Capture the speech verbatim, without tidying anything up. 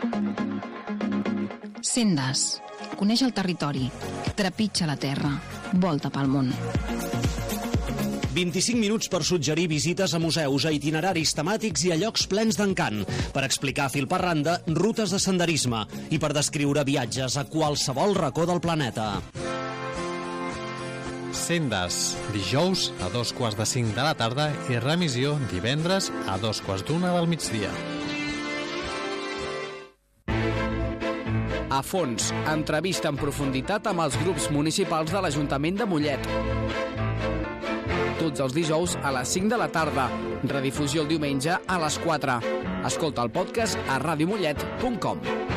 Sendes. Coneix el territori. Trepitja la terra. Volta pel món. vint-i-cinc minuts per suggerir visites a museus, a itineraris temàtics i a llocs plens d'encant, per explicar fil per randa rutes de senderisme i per descriure viatges a qualsevol racó del planeta. Sendes, dijous a dos quarts de cinc de la tarda i remissió divendres a dos quarts d'una del migdia. A fons, entrevista en profunditat amb els grups municipals de l'Ajuntament de Mollet. Tots els dijous a les cinc de la tarda. Redifusió el diumenge a les quatre. Escolta el podcast a radiomollet punt com.